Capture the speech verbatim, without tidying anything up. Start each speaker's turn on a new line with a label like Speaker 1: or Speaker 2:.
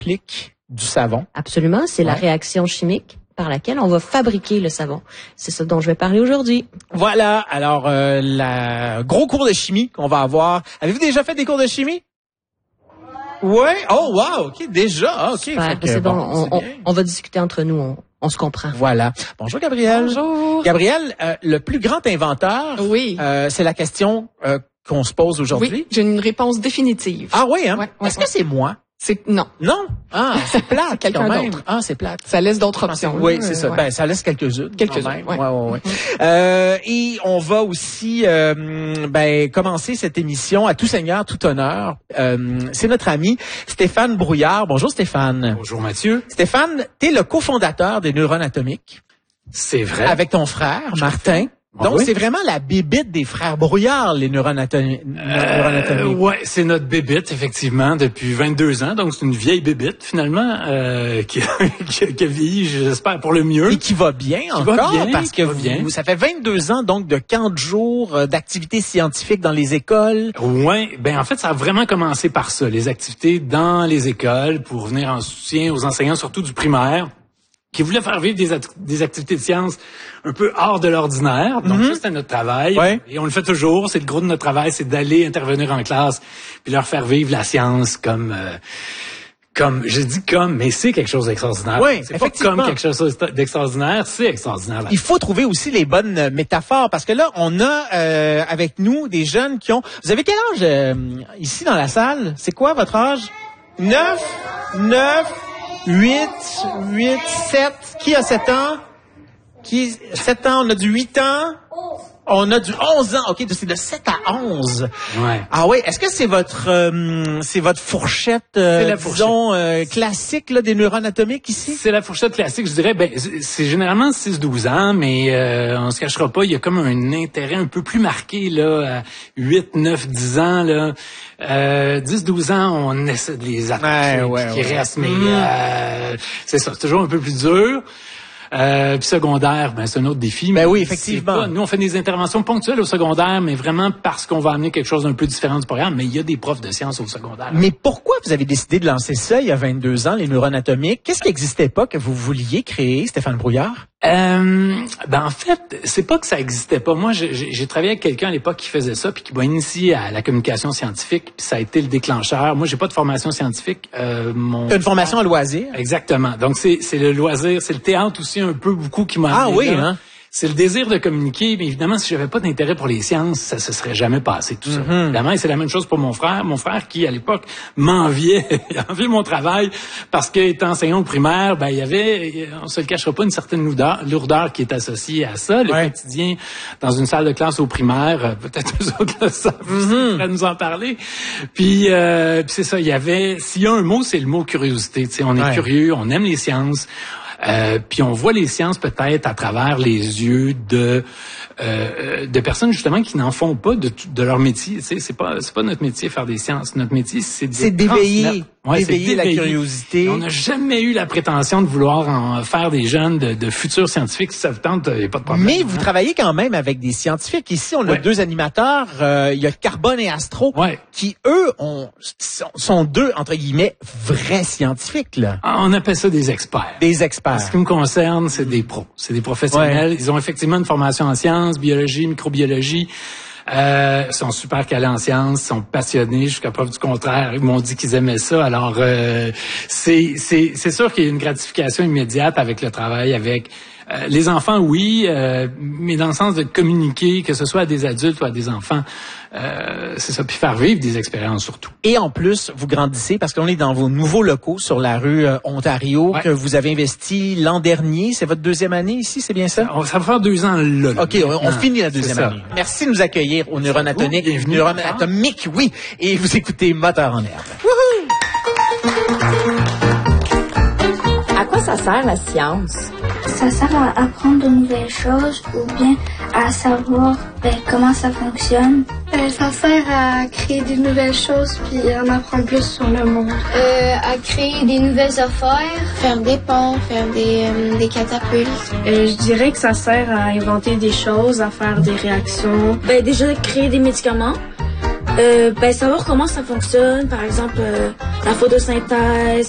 Speaker 1: implique du savon.
Speaker 2: Absolument, c'est ouais. la réaction chimique par laquelle on va fabriquer le savon. C'est ça dont je vais parler aujourd'hui.
Speaker 1: Voilà, alors euh, la gros cours de chimie qu'on va avoir. Avez-vous déjà fait des cours de chimie? Ouais. Oh wow, OK, déjà. OK.
Speaker 2: Super, que, c'est bon, bon on, on, on va discuter entre nous, on, on se comprend.
Speaker 1: Voilà. Bonjour Gabrielle.
Speaker 2: Bonjour.
Speaker 1: Gabrielle, euh, le plus grand inventeur.
Speaker 3: Oui.
Speaker 1: Euh, c'est la question euh, qu'on se pose aujourd'hui.
Speaker 3: Oui, j'ai une réponse définitive.
Speaker 1: Ah oui, hein?
Speaker 3: Ouais, ouais,
Speaker 1: Est-ce
Speaker 3: ouais.
Speaker 1: que c'est moi?
Speaker 3: C'est non.
Speaker 1: Non. Ah, c'est plate.
Speaker 3: Quelqu'un d'autre.
Speaker 1: Ah, c'est plate.
Speaker 3: Ça laisse d'autres options.
Speaker 1: Oui, c'est ça.
Speaker 3: Ouais.
Speaker 1: Ben, ça laisse quelques-unes.
Speaker 3: Quelques-unes.
Speaker 1: Ouais, ouais, ouais. ouais. Mm-hmm. Euh, et on va aussi, euh, ben, commencer cette émission à tout seigneur, tout honneur. Euh, c'est notre ami Stéphane Brouillard. Bonjour Stéphane.
Speaker 4: Bonjour Mathieu.
Speaker 1: Stéphane, t'es le cofondateur des Neurones Atomiques.
Speaker 4: C'est vrai.
Speaker 1: Avec ton frère Martin.
Speaker 4: Ah,
Speaker 1: Donc,
Speaker 4: oui?
Speaker 1: c'est vraiment la bébite des frères Brouillard, les neurones atomiques.
Speaker 4: Euh, ouais, c'est notre bébite, effectivement, depuis vingt-deux ans. Donc, c'est une vieille bébite, finalement, euh, qui, a, qui, a, qui a vieilli, j'espère, pour le mieux.
Speaker 1: Et qui va bien
Speaker 4: qui
Speaker 1: encore,
Speaker 4: va bien,
Speaker 1: parce que
Speaker 4: va
Speaker 1: vous,
Speaker 4: bien.
Speaker 1: ça fait vingt-deux ans, donc, de camps de jour, d'activités scientifiques dans les écoles.
Speaker 4: Ouais, ben, en fait, ça a vraiment commencé par ça, les activités dans les écoles pour venir en soutien aux enseignants, surtout du primaire, qui voulait faire vivre des, des activités de sciences un peu hors de l'ordinaire. Donc, mm-hmm. ça, c'était notre travail.
Speaker 1: Ouais.
Speaker 4: Et on le fait toujours. C'est le gros de notre travail, c'est d'aller intervenir en classe puis leur faire vivre la science comme... Euh, comme, je dis comme, mais c'est quelque chose d'extraordinaire.
Speaker 1: Oui,
Speaker 4: c'est pas comme quelque chose d'extraordinaire, c'est extraordinaire. Là.
Speaker 1: Il faut trouver aussi les bonnes métaphores, parce que là, on a euh, avec nous des jeunes qui ont... Vous avez quel âge euh, ici dans la salle? C'est quoi votre âge? Neuf? Neuf? Huit, huit, sept. Qui a sept ans? Qui, sept ans, on a du huit ans. On a du onze ans. OK, c'est de sept à onze.
Speaker 4: Ouais.
Speaker 1: Ah oui, est-ce que c'est votre euh, c'est votre fourchette, euh,
Speaker 4: la
Speaker 1: disons,
Speaker 4: fourchette.
Speaker 1: Euh, classique là, des neurones atomiques ici?
Speaker 4: C'est la fourchette classique, je dirais. Ben, c'est généralement six douze ans, mais euh, on se cachera pas, il y a comme un intérêt un peu plus marqué là, à huit, neuf, dix ans. Là. Euh, dix douze ans, on essaie de les attraper,
Speaker 1: ouais, ouais,
Speaker 4: qui
Speaker 1: ouais.
Speaker 4: restent, mais
Speaker 1: mmh.
Speaker 4: euh, c'est ça, c'est toujours un peu plus dur. Euh, puis secondaire, ben c'est un autre défi.
Speaker 1: Ben oui, effectivement.
Speaker 4: Pas, nous, on fait des interventions ponctuelles au secondaire, mais vraiment parce qu'on va amener quelque chose d'un peu différent du programme. Mais il y a des profs de sciences au secondaire.
Speaker 1: Mais pourquoi vous avez décidé de lancer ça il y a vingt-deux ans, les neurones atomiques? Qu'est-ce qui n'existait pas que vous vouliez créer, Stéphane Brouillard?
Speaker 4: Euh, ben en fait, c'est pas que ça existait pas. Moi, j'ai, j'ai travaillé avec quelqu'un à l'époque qui faisait ça, puis qui m'a initié à la communication scientifique, puis ça a été le déclencheur. Moi, j'ai pas de formation scientifique. Euh, mon
Speaker 1: T'as une formation en loisir?
Speaker 4: Exactement. Donc c'est c'est le loisir, c'est le théâtre aussi un peu beaucoup qui m'a.
Speaker 1: Ah oui, là. Hein?
Speaker 4: C'est le désir de communiquer, mais évidemment, si j'avais pas d'intérêt pour les sciences, ça se serait jamais passé, tout ça. Mm-hmm. Évidemment, et c'est la même chose pour mon frère. Mon frère qui, à l'époque, m'enviait, enviait mon travail, parce qu'étant enseignant au primaire, ben, il y avait, on se le cachera pas, une certaine lourdeur, lourdeur qui est associée à ça. Le ouais. quotidien, dans une salle de classe au primaire, peut-être eux autres le savent, mm-hmm. pourraient nous en parler. Puis, euh, puis c'est ça, il y avait, s'il y a un mot, c'est le mot curiosité. Tu sais, on est ouais. curieux, on aime les sciences. Euh, puis on voit les sciences peut-être à travers les yeux de euh, de personnes justement qui n'en font pas de, de leur métier. Tu sais, c'est pas c'est pas notre métier faire des sciences. Notre métier c'est de
Speaker 1: c'est d'éveiller, ouais, d'éveiller c'est d'éveiller la curiosité.
Speaker 4: On n'a jamais eu la prétention de vouloir en faire des jeunes de, de futurs scientifiques. Si ça vous tente, il n'y a pas de problème.
Speaker 1: Mais vous hein? travaillez quand même avec des scientifiques. Ici, on a ouais. deux animateurs. Euh, il y a Carbone et Astro
Speaker 4: ouais.
Speaker 1: qui eux ont sont deux entre guillemets vrais scientifiques là.
Speaker 4: On appelle ça des experts.
Speaker 1: Des experts.
Speaker 4: En ce qui me concerne, c'est des pros, c'est des professionnels. Ouais. Ils ont effectivement une formation en sciences, biologie, microbiologie. Euh, ils sont super calés en sciences, ils sont passionnés jusqu'à preuve du contraire. Ils m'ont dit qu'ils aimaient ça. Alors, euh, c'est, c'est, c'est sûr qu'il y a une gratification immédiate avec le travail, avec euh, les enfants, oui, euh, mais dans le sens de communiquer, que ce soit à des adultes ou à des enfants, euh, c'est ça, puis faire vivre des expériences surtout.
Speaker 1: Et en plus, vous grandissez parce qu'on est dans vos nouveaux locaux sur la rue euh, Ontario ouais. que vous avez investi l'an dernier. C'est votre deuxième année ici, c'est bien ça?
Speaker 4: Ça va faire deux ans là. là.
Speaker 1: OK, on, on finit la deuxième année. Merci de nous accueillir au Neurones Atomiques.
Speaker 4: Bienvenue.
Speaker 1: Neurones Atomiques, oui. Et vous écoutez Moteur en herbe.
Speaker 2: Wouhou! À quoi ça sert la science?
Speaker 5: Ça sert à apprendre de nouvelles choses ou bien à savoir ben, comment ça fonctionne.
Speaker 6: Euh, ça sert à créer des nouvelles choses puis en apprendre plus sur le monde.
Speaker 7: Euh, à créer des nouvelles affaires, faire des ponts, faire des, euh, des catapultes.
Speaker 8: Euh, je dirais que ça sert à inventer des choses, à faire des réactions.
Speaker 9: Ben, déjà, créer des médicaments. Euh, ben, savoir comment ça fonctionne, par exemple, euh, la photosynthèse,